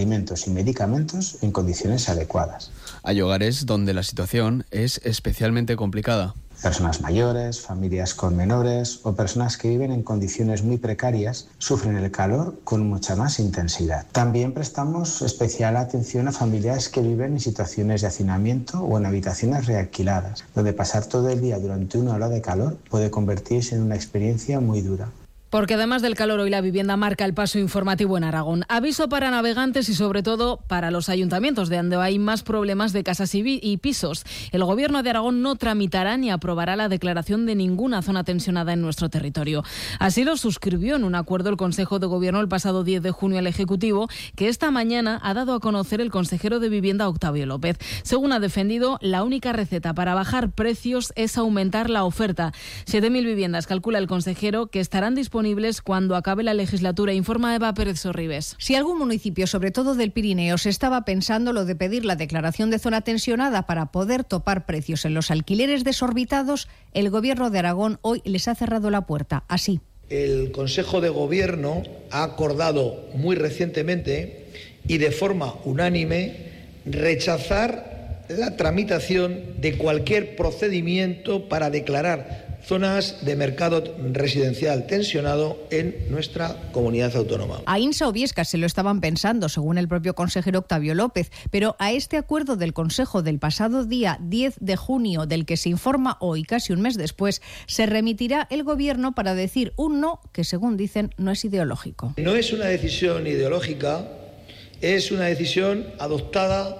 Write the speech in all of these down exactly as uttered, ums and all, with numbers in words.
alimentos y medicamentos en condiciones adecuadas. Hay hogares donde la situación es especialmente complicada. Personas mayores, familias con menores o personas que viven en condiciones muy precarias sufren el calor con mucha más intensidad. También prestamos especial atención a familias que viven en situaciones de hacinamiento o en habitaciones realquiladas, donde pasar todo el día durante una ola de calor puede convertirse en una experiencia muy dura. Porque además del calor, hoy la vivienda marca el paso informativo en Aragón. Aviso para navegantes y sobre todo para los ayuntamientos, de donde hay más problemas de casas y, y pisos. El Gobierno de Aragón no tramitará ni aprobará la declaración de ninguna zona tensionada en nuestro territorio. Así lo suscribió en un acuerdo el Consejo de Gobierno el pasado diez de junio al Ejecutivo, que esta mañana ha dado a conocer el consejero de Vivienda, Octavio López. Según ha defendido, la única receta para bajar precios es aumentar la oferta. siete mil viviendas, calcula el consejero, que estarán disponibles cuando acabe la legislatura, informa Eva Pérez Sorribes. Si algún municipio, sobre todo del Pirineo, se estaba pensando lo de pedir la declaración de zona tensionada para poder topar precios en los alquileres desorbitados, el Gobierno de Aragón hoy les ha cerrado la puerta, así. El Consejo de Gobierno ha acordado muy recientemente y de forma unánime rechazar la tramitación de cualquier procedimiento para declarar zonas de mercado residencial tensionado en nuestra comunidad autónoma. A Insa o Biescas se lo estaban pensando, según el propio consejero Octavio López, pero a este acuerdo del Consejo del pasado día diez de junio, del que se informa hoy, casi un mes después, se remitirá el Gobierno para decir un no que, según dicen, no es ideológico. No es una decisión ideológica, es una decisión adoptada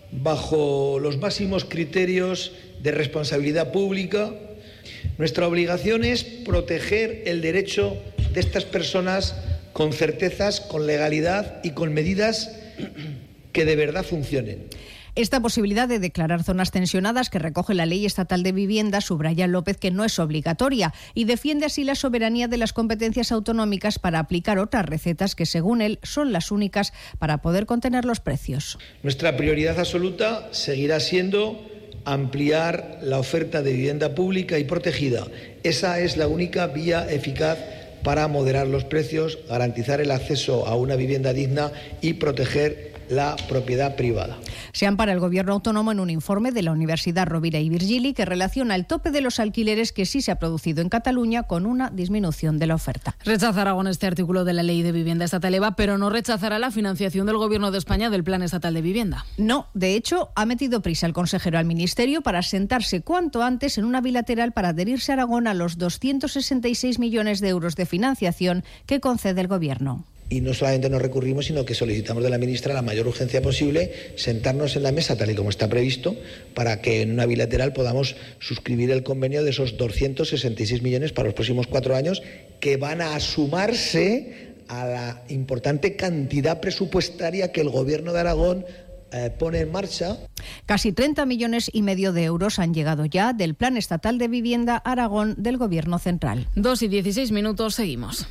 bajo los máximos criterios de responsabilidad pública. Nuestra obligación es proteger el derecho de estas personas con certezas, con legalidad y con medidas que de verdad funcionen. Esta posibilidad de declarar zonas tensionadas que recoge la Ley Estatal de Vivienda, subraya López que no es obligatoria y defiende así la soberanía de las competencias autonómicas para aplicar otras recetas que, según él, son las únicas para poder contener los precios. Nuestra prioridad absoluta seguirá siendo ampliar la oferta de vivienda pública y protegida. Esa es la única vía eficaz para moderar los precios, garantizar el acceso a una vivienda digna y proteger la propiedad privada. Se ampara el Gobierno autónomo en un informe de la Universidad Rovira i Virgili que relaciona el tope de los alquileres que sí se ha producido en Cataluña con una disminución de la oferta. Rechaza Aragón este artículo de la Ley de Vivienda Estatal EVA, pero no rechazará la financiación del Gobierno de España del Plan Estatal de Vivienda. No, de hecho, ha metido prisa el consejero al Ministerio para sentarse cuanto antes en una bilateral para adherirse a Aragón a los doscientos sesenta y seis millones de euros de financiación que concede el Gobierno. Y no solamente nos recurrimos, sino que solicitamos de la ministra la mayor urgencia posible sentarnos en la mesa, tal y como está previsto, para que en una bilateral podamos suscribir el convenio de esos doscientos sesenta y seis millones para los próximos cuatro años, que van a sumarse a la importante cantidad presupuestaria que el Gobierno de Aragón eh, pone en marcha. Casi treinta millones y medio de euros han llegado ya del Plan Estatal de Vivienda Aragón del Gobierno Central. Dos y dieciséis minutos, seguimos.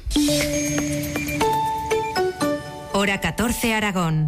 Hora catorce, Aragón.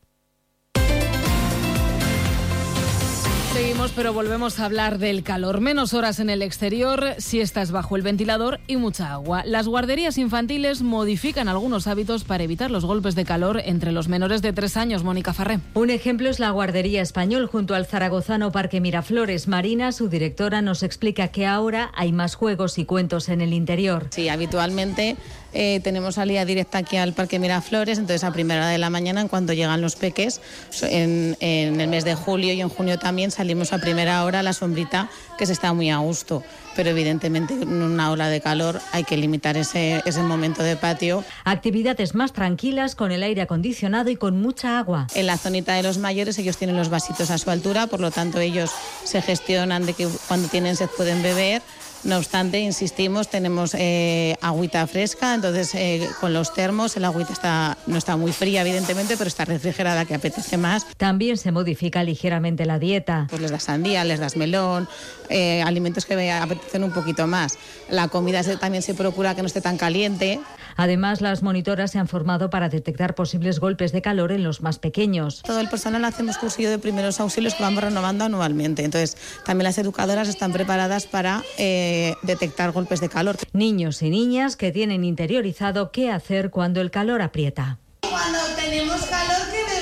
Seguimos, pero volvemos a hablar del calor. Menos horas en el exterior, siestas bajo el ventilador y mucha agua. Las guarderías infantiles modifican algunos hábitos para evitar los golpes de calor entre los menores de tres años. Mónica Farré. Un ejemplo es la guardería Español junto al zaragozano Parque Miraflores. Marina, su directora, nos explica que ahora hay más juegos y cuentos en el interior. Sí, habitualmente eh, tenemos salida directa aquí al Parque Miraflores, entonces a primera hora de la mañana, en cuanto llegan los peques, en, en el mes de julio y en junio también salimos a primera hora a la sombrita, que se está muy a gusto, pero evidentemente en una ola de calor hay que limitar ese, ese momento de patio. Actividades más tranquilas con el aire acondicionado y con mucha agua. En la zonita de los mayores ellos tienen los vasitos a su altura, por lo tanto ellos se gestionan de que cuando tienen sed pueden beber. No obstante, insistimos, tenemos eh, agüita fresca, entonces eh, con los termos el agüita está, no está muy fría evidentemente, pero está refrigerada, que apetece más. También se modifica ligeramente la dieta. Pues les das sandía, les das melón, eh, alimentos que apetecen un poquito más. La comida se, también se procura que no esté tan caliente. Además, las monitoras se han formado para detectar posibles golpes de calor en los más pequeños. Todo el personal hacemos cursillo de primeros auxilios que vamos renovando anualmente. Entonces, también las educadoras están preparadas para eh, detectar golpes de calor. Niños y niñas que tienen interiorizado qué hacer cuando el calor aprieta. Cuando tenemos calor, que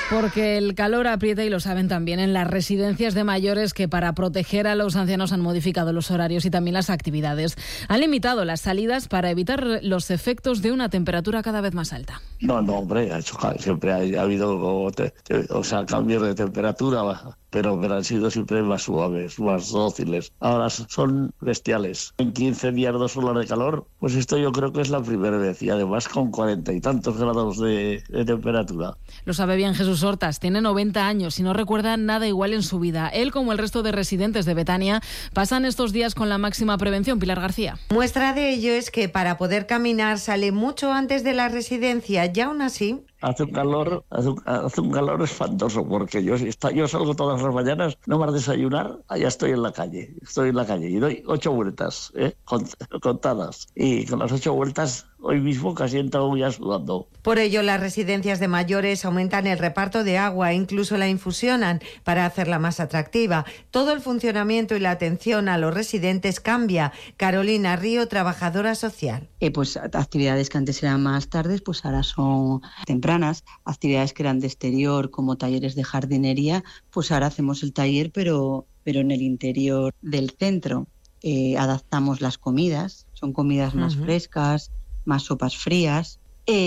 Porque el calor aprieta y lo saben también en las residencias de mayores, que para proteger a los ancianos han modificado los horarios y también las actividades. Han limitado las salidas para evitar los efectos de una temperatura cada vez más alta. No, no, hombre, siempre ha, ha habido o sea, cambios de temperatura, pero, pero han sido siempre más suaves, más dóciles. Ahora son bestiales. En quince días, dos horas de calor, pues esto yo creo que es la primera vez, y además con cuarenta y tantos grados de, de temperatura. Lo sabe bien Jesús Hortas, tiene noventa años y no recuerda nada igual en su vida. Él, como el resto de residentes de Betania, pasan estos días con la máxima prevención. Pilar García. Muestra de ello es que para poder caminar sale mucho antes de la residencia, y aún así... Hace un calor, hace un, hace un calor espantoso, porque yo, yo salgo todas las mañanas, no más desayunar, allá estoy en la calle, estoy en la calle y doy ocho vueltas, ¿eh? contadas. Y con las ocho vueltas, hoy mismo casi he entrado ya sudando. Por ello, las residencias de mayores aumentan el reparto de agua e incluso la infusionan para hacerla más atractiva. Todo el funcionamiento y la atención a los residentes cambia. Carolina Río, trabajadora social. Eh, pues actividades que antes eran más tardes, pues ahora son tempranas. Actividades que eran de exterior, como talleres de jardinería, pues ahora hacemos el taller, pero, pero en el interior del centro. Eh, adaptamos las comidas, son comidas más uh-huh. frescas, más sopas frías.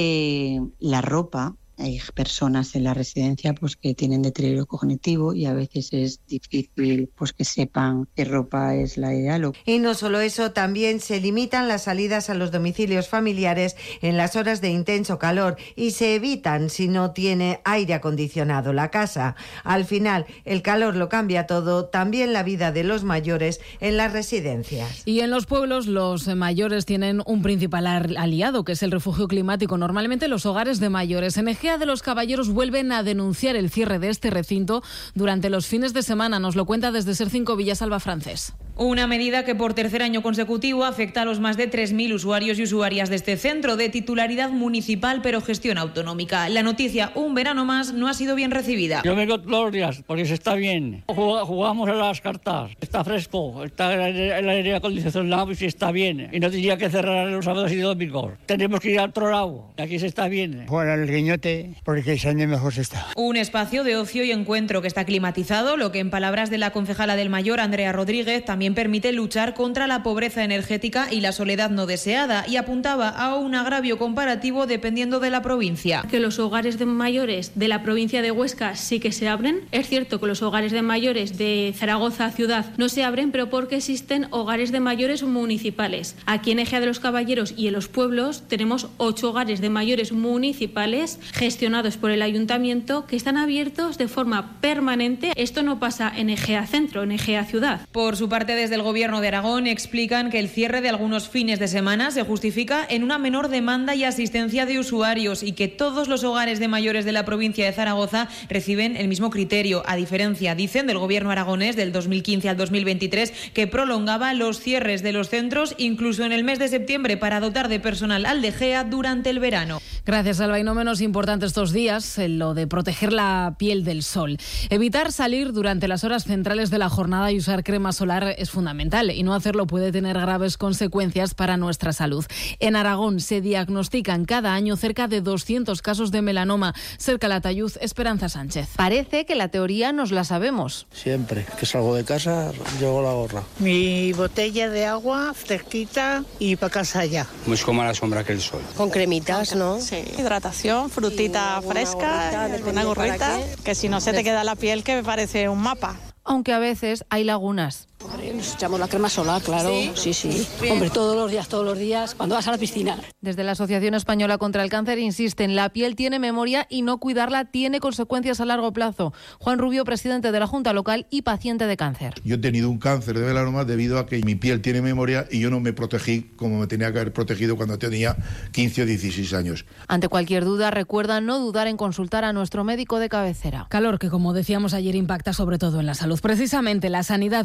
Eh, la ropa, hay personas en la residencia pues que tienen deterioro cognitivo y a veces es difícil pues que sepan qué ropa es la ideal. Y no solo eso, también se limitan las salidas a los domicilios familiares en las horas de intenso calor y se evitan si no tiene aire acondicionado la casa. Al final, el calor lo cambia todo, también la vida de los mayores en las residencias. Y en los pueblos, los mayores tienen un principal aliado, que es el refugio climático. Normalmente los hogares de mayores. En Egea de los Caballeros vuelven a denunciar el cierre de este recinto durante los fines de semana. Nos lo cuenta desde Ser cinco Villasalva Francés. Una medida que por tercer año consecutivo afecta a los más de tres mil usuarios y usuarias de este centro, de titularidad municipal pero gestión autonómica. La noticia, un verano más, no ha sido bien recibida. Yo vengo todos los días porque se está bien. Jugamos a las cartas, está fresco, está el aire acondicionado y se está bien. Y no tendría que cerrar los sábados y domingos. Tenemos que ir a otro lado, aquí se está bien. Bueno, el guiñote, porque ese año mejor se está. Un espacio de ocio y encuentro que está climatizado, lo que en palabras de la concejala del Mayor, Andrea Rodríguez, también permite luchar contra la pobreza energética y la soledad no deseada, y apuntaba a un agravio comparativo dependiendo de la provincia. Que los hogares de mayores de la provincia de Huesca sí que se abren. Es cierto que los hogares de mayores de Zaragoza ciudad no se abren, pero porque existen hogares de mayores municipales. Aquí en Egea de los Caballeros y en los pueblos tenemos ocho hogares de mayores municipales gestionados por el ayuntamiento que están abiertos de forma permanente. Esto no pasa en Egea Centro, en Egea Ciudad. Por su parte, desde el Gobierno de Aragón explican que el cierre de algunos fines de semana se justifica en una menor demanda y asistencia de usuarios y que todos los hogares de mayores de la provincia de Zaragoza reciben el mismo criterio, a diferencia, dicen, del Gobierno aragonés del dos mil quince al dos mil veintitrés, que prolongaba los cierres de los centros incluso en el mes de septiembre para dotar de personal al de Egea durante el verano. Gracias, Alba. Y no menos importante estos días, lo de proteger la piel del sol. Evitar salir durante las horas centrales de la jornada y usar crema solar es fundamental, y no hacerlo puede tener graves consecuencias para nuestra salud. En Aragón se diagnostican cada año cerca de doscientos casos de melanoma. Cerca Latayud, Esperanza Sánchez. Parece que la teoría nos la sabemos. Siempre que salgo de casa llevo la gorra. Mi botella de agua fresquita y para casa ya. Pues como a la sombra que el sol. Con cremitas, ¿no? Sí, hidratación, frutita fresca, una gorrita, que si no se te queda la piel que me parece un mapa. Aunque a veces hay lagunas. Hombre, nos echamos la crema solar, claro. Sí, sí. sí. Hombre, todos los días, todos los días, cuando vas a la piscina. Desde la Asociación Española contra el Cáncer insisten, la piel tiene memoria y no cuidarla tiene consecuencias a largo plazo. Juan Rubio, presidente de la Junta Local y paciente de cáncer. Yo he tenido un cáncer de melanoma debido a que mi piel tiene memoria y yo no me protegí como me tenía que haber protegido cuando tenía quince o dieciséis años. Ante cualquier duda, recuerda no dudar en consultar a nuestro médico de cabecera. Calor que, como decíamos ayer, impacta sobre todo en la salud. Precisamente, la sanidad vuelve a ser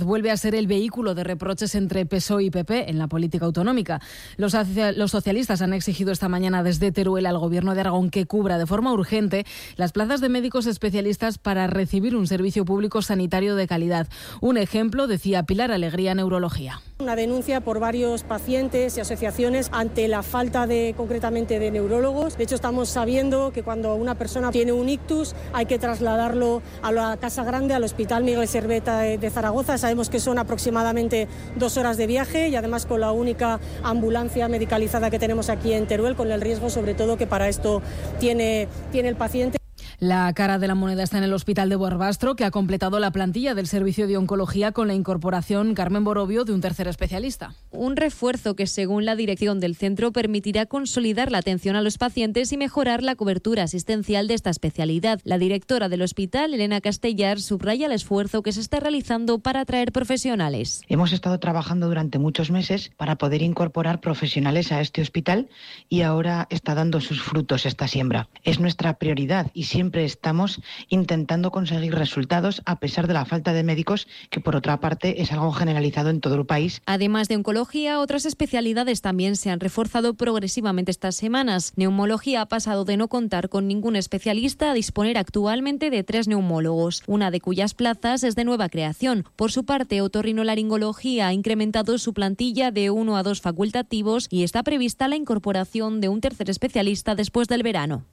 ser el vehículo de reproches entre P S O E y P P en la política autonómica. Los, los socialistas han exigido esta mañana desde Teruel al Gobierno de Aragón que cubra de forma urgente las plazas de médicos especialistas para recibir un servicio público sanitario de calidad. Un ejemplo, decía Pilar Alegría, Neurología. Una denuncia por varios pacientes y asociaciones ante la falta de, concretamente, de neurólogos. De hecho, estamos sabiendo que cuando una persona tiene un ictus hay que trasladarlo a la Casa Grande, al Hospital Miguel Serveta de, de Zaragoza. Sabemos que son aproximadamente dos horas de viaje y además con la única ambulancia medicalizada que tenemos aquí en Teruel, con el riesgo sobre todo que para esto tiene, tiene el paciente. La cara de la moneda está en el Hospital de Barbastro, que ha completado la plantilla del servicio de oncología con la incorporación, Carmen Borovio, de un tercer especialista. Un refuerzo que, según la dirección del centro, permitirá consolidar la atención a los pacientes y mejorar la cobertura asistencial de esta especialidad. La directora del hospital, Elena Castellar, subraya el esfuerzo que se está realizando para atraer profesionales. Hemos estado trabajando durante muchos meses para poder incorporar profesionales a este hospital y ahora está dando sus frutos esta siembra. Es nuestra prioridad y siempre Siempre estamos intentando conseguir resultados a pesar de la falta de médicos, que por otra parte es algo generalizado en todo el país. Además de oncología, otras especialidades también se han reforzado progresivamente estas semanas. Neumología ha pasado de no contar con ningún especialista a disponer actualmente de tres neumólogos, una de cuyas plazas es de nueva creación. Por su parte, otorrinolaringología ha incrementado su plantilla de uno a dos facultativos y está prevista la incorporación de un tercer especialista después del verano.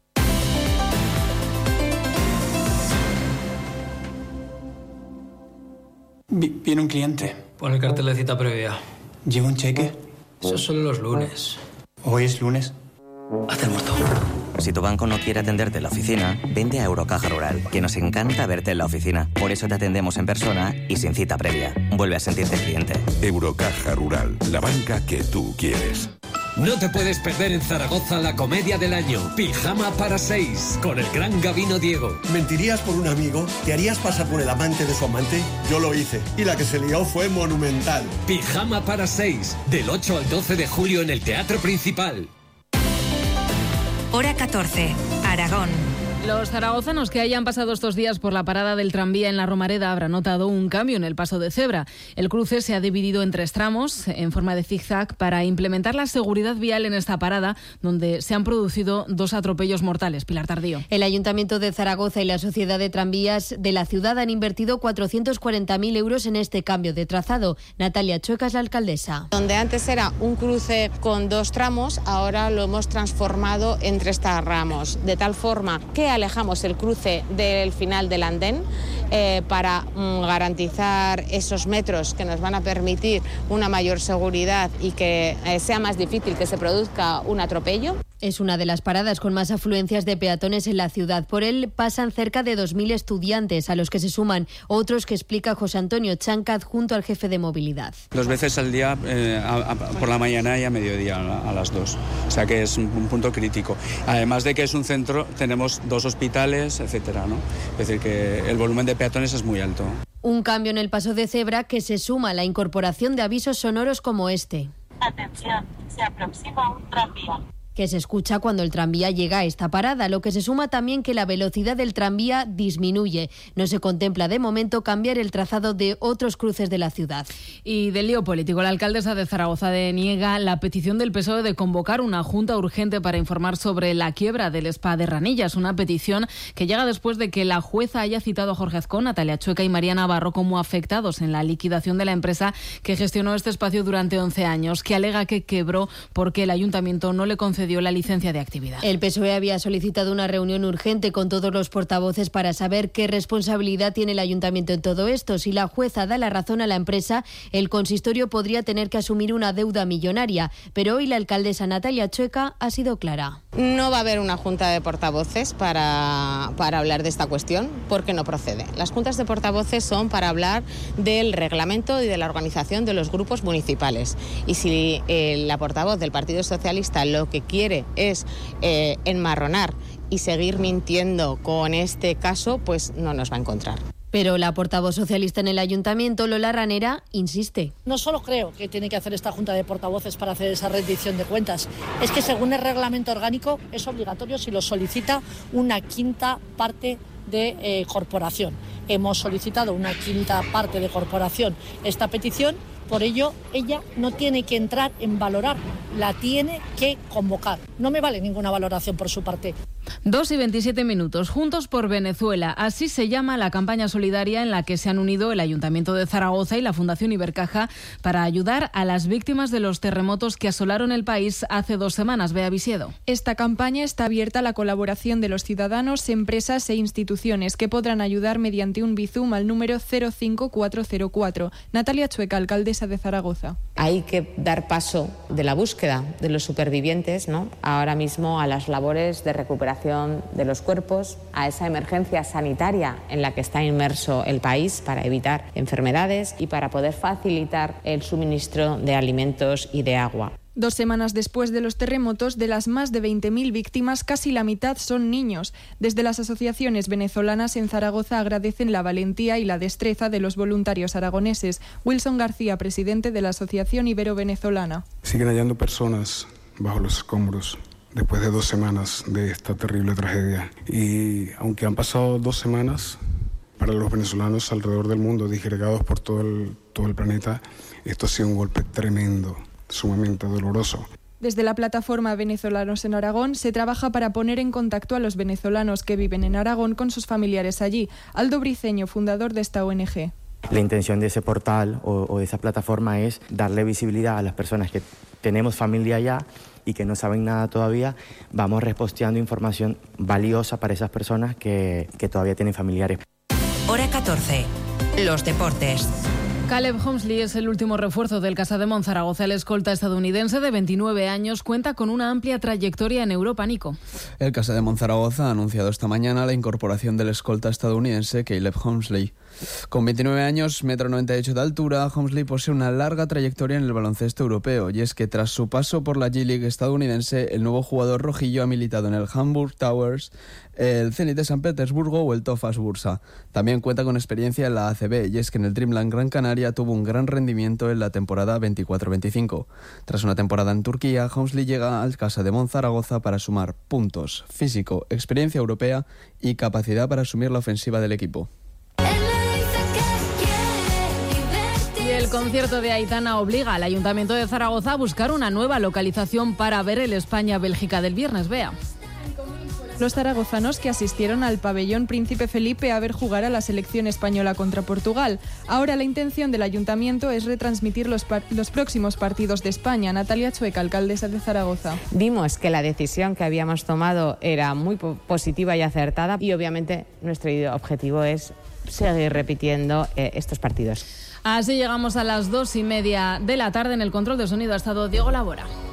Viene un cliente. Pon el cartel de cita previa. ¿Lleva un cheque? Eso es solo los lunes. ¿Hoy es lunes? Haz el muerto. Si tu banco no quiere atenderte en la oficina, vente a Eurocaja Rural, que nos encanta verte en la oficina. Por eso te atendemos en persona y sin cita previa. Vuelve a sentirte cliente. Eurocaja Rural, la banca que tú quieres. No te puedes perder en Zaragoza la comedia del año, Pijama para seis, con el gran Gabino Diego. ¿Mentirías por un amigo? ¿Te harías pasar por el amante de su amante? Yo lo hice, y la que se lió fue monumental. Pijama para seis, del ocho al doce de julio en el Teatro Principal. Hora catorce, Aragón. Los zaragozanos que hayan pasado estos días por la parada del tranvía en la Romareda habrán notado un cambio en el paso de cebra. El cruce se ha dividido en tres tramos en forma de zigzag para implementar la seguridad vial en esta parada, donde se han producido dos atropellos mortales. Pilar Tardío. El Ayuntamiento de Zaragoza y la Sociedad de Tranvías de la ciudad han invertido cuatrocientos cuarenta mil euros en este cambio de trazado. Natalia Chueca es la alcaldesa. Donde antes era un cruce con dos tramos, ahora lo hemos transformado en tres tramos, de tal forma que alejamos el cruce del final del andén eh, para mm, garantizar esos metros que nos van a permitir una mayor seguridad y que eh, sea más difícil que se produzca un atropello. Es una de las paradas con más afluencias de peatones en la ciudad. Por él pasan cerca de dos mil estudiantes, a los que se suman otros que explica José Antonio Chancad junto al jefe de movilidad. Dos veces al día, eh, a, a, por la mañana y a mediodía, a, a las dos. O sea que es un, un punto crítico. Además de que es un centro, tenemos dos hospitales, etcétera, ¿no? Es decir, que el volumen de peatones es muy alto. Un cambio en el paso de cebra que se suma a la incorporación de avisos sonoros como este. Atención, se aproxima un tranvía. Que se escucha cuando el tranvía llega a esta parada, lo que se suma también que la velocidad del tranvía disminuye. No se contempla de momento cambiar el trazado de otros cruces de la ciudad. Y del lío político, la alcaldesa de Zaragoza deniega la petición del P S O E de convocar una junta urgente para informar sobre la quiebra del Spa de Ranillas, una petición que llega después de que la jueza haya citado a Jorge Azcón, Natalia Chueca y María Navarro como afectados en la liquidación de la empresa que gestionó este espacio durante once años, que alega que quebró porque el ayuntamiento no le concedió dio la licencia de actividad. El P S O E había solicitado una reunión urgente con todos los portavoces para saber qué responsabilidad tiene el ayuntamiento en todo esto. Si la jueza da la razón a la empresa, el consistorio podría tener que asumir una deuda millonaria. Pero hoy la alcaldesa Natalia Chueca ha sido clara. No va a haber una junta de portavoces para, para hablar de esta cuestión porque no procede. Las juntas de portavoces son para hablar del reglamento y de la organización de los grupos municipales. Y si eh, la portavoz del Partido Socialista lo que quiere es eh, enmarronar y seguir mintiendo con este caso, pues no nos va a encontrar. Pero la portavoz socialista en el ayuntamiento, Lola Ranera, insiste. No solo creo que tiene que hacer esta junta de portavoces para hacer esa rendición de cuentas, es que según el reglamento orgánico es obligatorio si lo solicita una quinta parte de eh, corporación. Hemos solicitado una quinta parte de corporación esta petición, por ello ella no tiene que entrar en valorar, la tiene que convocar. No me vale ninguna valoración por su parte. Dos y veintisiete minutos. Juntos por Venezuela. Así se llama la campaña solidaria en la que se han unido el Ayuntamiento de Zaragoza y la Fundación Ibercaja para ayudar a las víctimas de los terremotos que asolaron el país hace dos semanas. Bea Visiedo. Esta campaña está abierta a la colaboración de los ciudadanos, empresas e instituciones que podrán ayudar mediante un Bizum al número cero cinco cuatro cero cuatro. Natalia Chueca, alcaldesa de Zaragoza. Hay que dar paso de la búsqueda de los supervivientes, ¿no?, ahora mismo a las labores de recuperación de los cuerpos, a esa emergencia sanitaria en la que está inmerso el país para evitar enfermedades y para poder facilitar el suministro de alimentos y de agua. Dos semanas después de los terremotos, de las más de veinte mil víctimas, casi la mitad son niños. Desde las asociaciones venezolanas en Zaragoza agradecen la valentía y la destreza de los voluntarios aragoneses. Wilson García, presidente de la Asociación Ibero-Venezolana. Siguen hallando personas bajo los escombros después de dos semanas de esta terrible tragedia. Y aunque han pasado dos semanas, para los venezolanos alrededor del mundo, disgregados por todo el, todo el planeta, esto ha sido un golpe tremendo, sumamente doloroso. Desde la plataforma Venezolanos en Aragón se trabaja para poner en contacto a los venezolanos que viven en Aragón con sus familiares allí. Aldo Briceño, fundador de esta O N G. La intención de ese portal o, o de esa plataforma es darle visibilidad a las personas que tenemos familia allá y que no saben nada todavía. Vamos reposteando información valiosa para esas personas que, que todavía tienen familiares. Hora catorce. Los deportes. Caleb Homesley es el último refuerzo del Casademont Zaragoza. El escolta estadounidense de veintinueve años cuenta con una amplia trayectoria en Europa, Nico. El Casademont Zaragoza ha anunciado esta mañana la incorporación del escolta estadounidense Caleb Homesley. Con veintinueve años, metro noventa y ocho de altura, Homesley posee una larga trayectoria en el baloncesto europeo, y es que tras su paso por la G-League estadounidense, el nuevo jugador rojillo ha militado en el Hamburg Towers, el Zenit de San Petersburgo o el Tofas Bursa. También cuenta con experiencia en la A C B, y es que en el Dreamland Gran Canaria tuvo un gran rendimiento en la temporada veinticuatro veinticinco. Tras una temporada en Turquía, Homesley llega al Casademont Zaragoza para sumar puntos, físico, experiencia europea y capacidad para asumir la ofensiva del equipo. El concierto de Aitana obliga al Ayuntamiento de Zaragoza a buscar una nueva localización para ver el España-Bélgica del viernes. Vea. Los zaragozanos que asistieron al pabellón Príncipe Felipe a ver jugar a la selección española contra Portugal. Ahora la intención del ayuntamiento es retransmitir los, par- los próximos partidos de España. Natalia Chueca, alcaldesa de Zaragoza. Vimos que la decisión que habíamos tomado era muy po- positiva y acertada, y obviamente nuestro objetivo es seguir repitiendo eh, estos partidos. Así llegamos a las dos y media de la tarde. En el control de sonido ha estado Diego Labora.